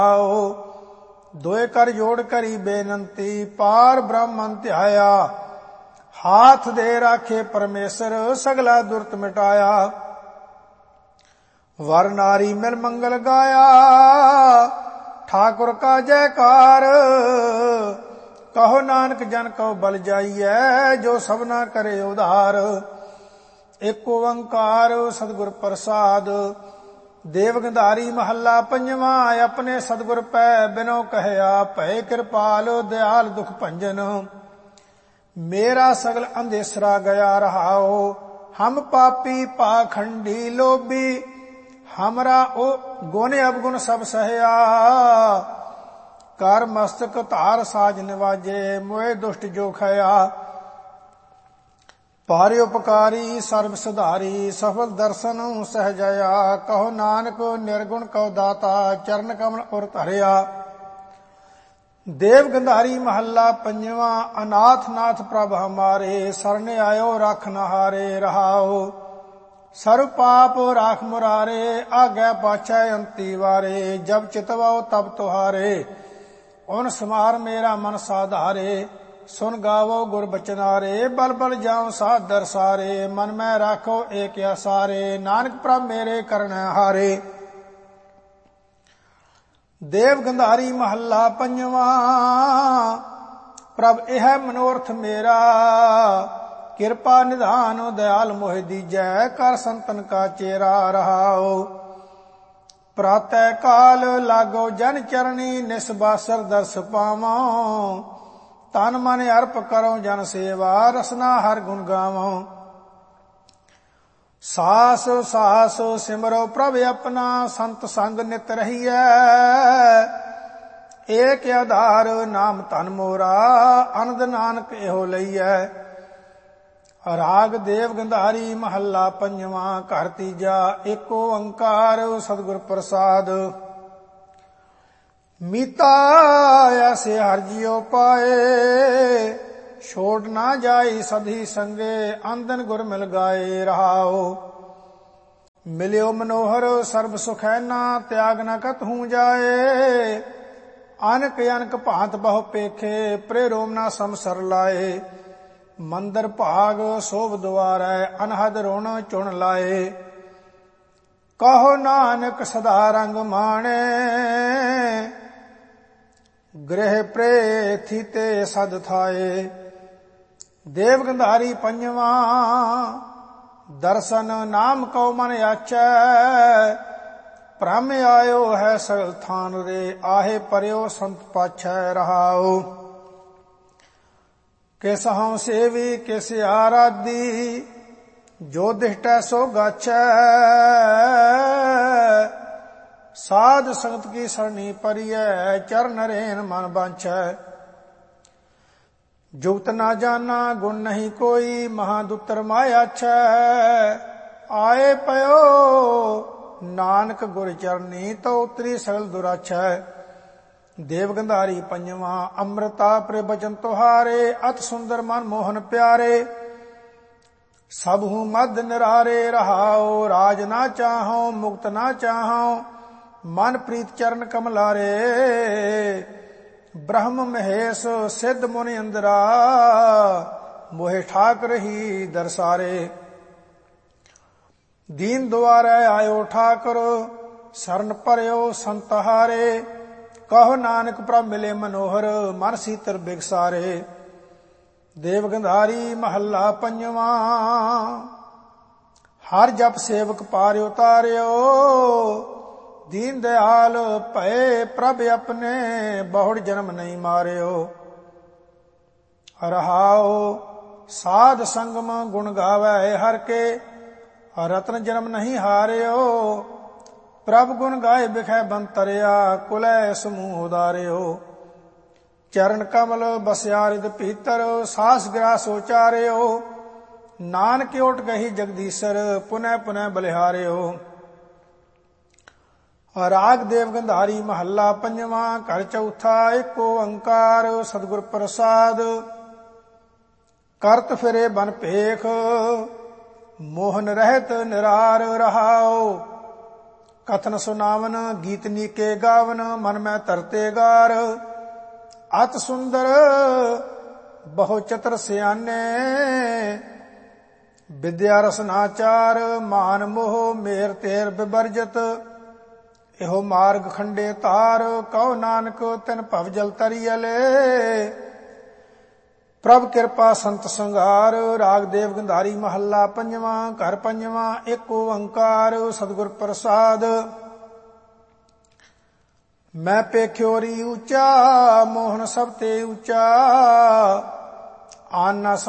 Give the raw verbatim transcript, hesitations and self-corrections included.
ਦੋਏ ਕਰ ਜੋੜ ਕਰੀ ਬੇਨੰਤੀ, ਪਾਰ ਬ੍ਰਹਮਨ ਧਿਆਇਆ। ਹਾਥ ਦੇ ਰਾਖੇ ਪਰਮੇਸ਼ਰ, ਸਗਲਾ ਦੁਰਤ ਮਿਟਾਇਆ। ਵਰ ਨਾਰੀ ਮਿਲ ਮੰਗਲ ਗਾਇਆ, ਠਾकुर का जयकार। कहो नानक जन को बल जाइए, जो सबना करे उधार। एक ओंकार सतगुर प्रसाद, देव गंधारी महला पंजवा। अपने सतगुर पै बिनो कहया, भय कृपाल दयाल दुख भंजन। मेरा सगल अंधेसरा गया रहाओ, हम पापी पाखंडी लोभी। हमरा ओ गुण अवगुण सब सहया, कर मस्तक धार साज निवाजे। मोहे दुष्ट जो खया, पार उपकारी सर्व सुधारी। सफल दर्शन सहजया, कहो नानक निर्गुण कहो दाता। चरण कमल उर धरिया। देव गंधारी महला पंजवा। अनाथ नाथ प्रभ हमारे, सरने आयो राख नहारे। रहाओ सर्व पाप राख मुरारे, आज्ञा पाछै अंती वारे। जब चितवाओ तब तुहारे, उन समार मेरा मन साधारे। सुन गावो गुर बचनारे, बल बल जाओ साध दरसारे। मन में राखो एक आसारे, नानक प्रभ मेरे करण हारे। देव गंधारी महला पंजवा। प्रभ यह मनोरथ मेरा, किरपा निधान दयाल मोह दीजै। कर संतन का चेरा रहाओ, प्रातः काल लागो जन चरणी। निसबासर दर्श पावो, तन मन अर्प करो जन सेवा। रसना हर गुण गावो, सास सास सिमरो प्रभ अपना। संत संग नित रहिए, एक आधार नाम धन मोरा। अनंद नानक एहो लईए। राग देव गंधारी महला पंजवा। घर तीजा। एक ओंकार सतगुर प्रसाद, मीता ऐसे हर जियो पाए। छोड़ ना जाई सधी संगे, आंदन गुर मिल गाए। रहाओ मिलियो मनोहर सर्ब सुखैना। त्याग न कतहूँ जाए, अनक अनक भांत बहु पेखे। प्रेरोम ना समसर लाए। मंदर भाग शोभ द्वारै, अनहद रुण चुन लाए। कहो नानक सदा रंग माणे, गृह प्रेथी ते सद थाए। देव गंधारी पंजवा। दर्शन नाम को मन आचै, भ्रम आयो है सगल थान रे। आहे परयो संत पाछै। रहाओ किस हूँ सेवी किस आराधी, जो दिष्टै सो गाछै। साध संगत की सरणी परियै, चरण रेन मन बांछै। जुगत ना जाना गुण नहीं कोई, महादुतर माया छै। आए पयो नानक गुर चरनी, तो उतरी सगल दुराछै। देव गंधारी पंजवा। अमृता प्रे बचन तुहारे, अत सुंदर मन मोहन प्यारे। सबहु मद निरारे। रहाओ राज ना चाहो मुक्त ना चाहो, मन प्रीत चरण कमलारे। ब्रह्म महेश सिद्ध मुनि इंद्रा, मोहे ठाकर ही दरसारे। दीन द्वारे आयो ठाकर, शरण परयो संतहारे। कहो नानक प्रभ मिले मनोहर, मन सीतर बिगसारे। देव गंधारी महला पंजवा। हर जप सेवक पार उतारियो, दीन दयाल भय प्रभ अपने। बहुड़ जन्म नहीं मारियो। रहाओ साध संगम गुण गावै हर के, रत्न जन्म नहीं हारियो। प्रभ गुण गाय बिखै बंतरिया, कुलै समूह उदारियो। चरण कमल बसया रिद भीतर, सास ग्रास उचारियो। नानक ओट गही जगदीशर, पुनः पुनः बलिहारियो। राग देव गंधारी महला पंजवा। घर चौथा। एक ओंकार सतगुर प्रसाद, करत फिरे बन भेख। मोहन रहत निरार। रहाओ ਕਥਨ ਸੁਨਾਵਨ ਗੀਤ ਨੀਕੇ ਗਾਵਨ ਮਨ ਮੈਂ ਧਰਤੇ ਗਾਰ ਅਤ ਸੁੰਦਰ ਬਹੁ ਚਤਰ ਸਿਆਨੇ ਵਿਦਿਆ ਰਸਨਾਚਾਰ ਮਾਨ ਮੋਹ ਮੇਰ ਤੇਰ ਬਿਵਰਜਤ ਇਹੋ ਮਾਰਗ ਖੰਡੇ ਤਾਰ ਕਉ ਨਾਨਕ ਤਿਨ ਭਵ ਜਲ ਤਰੀਅਲੇ ਪ੍ਰਭ ਕਿਰਪਾ ਸੰਤ ਸੰਘਾਰ ਰਾਗ ਦੇਵ ਗੰਧਾਰੀ ਮਹੱਲਾ ਪੰਜਵਾਂ ਘਰ ਪੰਜਵਾਂ ਏਕ ਓੰਕਾਰ ਸਤਿਗੁਰ ਪ੍ਰਸਾਦ ਮੈਂ ਪੇਖਿਓਰੀ ਉੱਚਾ ਮੋਹਨ ਸਭ ਤੇ ਉੱਚਾ ਆਨ ਨਾ